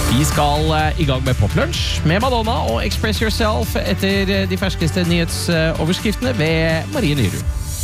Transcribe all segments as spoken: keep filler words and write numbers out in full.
Vi skal i gang med Poplunsj med Madonna og Express Yourself etter de ferskeste nyhetsoverskriftene ved Marie Nyrud.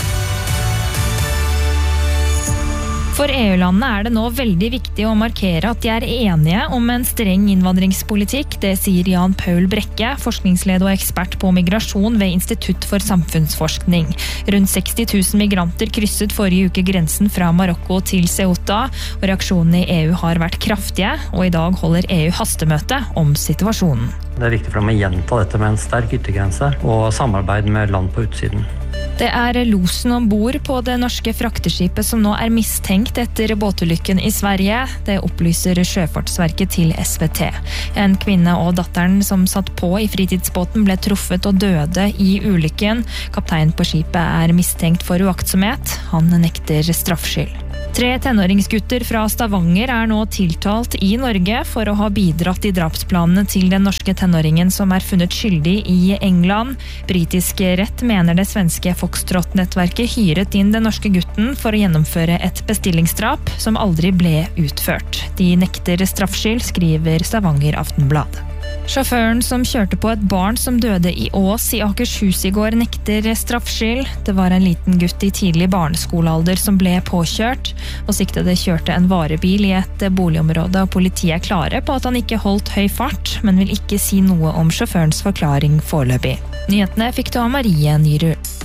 For E U-landene er det nå veldig viktig å markere at de er enige om en streng innvandringspolitikk. Det sier Jan Paul Brekke, forskningsleder og ekspert på migrasjon ved Institutt for samfunnsforskning. Rundt seksti tusen migranter krysset forrige uke grensen fra Marokko til Ceuta, og reaksjonene i E U har vært kraftige, og i dag holder E U hastemøte om situasjonen. Det er viktig for dem å gjenta dette med en sterk yttergrense og samarbeid med land på utsiden. Det er losen ombord på det norske frakteskipet som nå er mistenkt etter båtulykken i Sverige. Det opplyser Sjøfartsverket til S V T. En kvinne og datteren som satt på i fritidsbåten ble truffet og døde i ulykken. Kapteinen på skipet er mistenkt for uaktsomhet. Han nekter straffskyld. Tre tenåringsgutter fra Stavanger er nå tiltalt i Norge for å ha bidratt i drapsplanene til den norske tenåringen som er funnet skyldig i England. Britisk rett mener det svenske Foxtrot-nettverket hyret inn den norske gutten for å gjennomføre et bestillingsdrap som aldri ble utført. De nekter straffskyld, skriver Stavanger Aftenblad. Sjåføren som kjørte på et barn som døde i Ås i Akershus i går nekter straffskyld. Det var en liten gutt i tidlig barneskolealder som ble påkjørt, og siktede kjørte en varebil i et boligområde, og politiet er klare på at han ikke holdt høy fart, men vil ikke si noe om sjåførens forklaring foreløpig. Nyhetene fikk du av Marie Nyrud.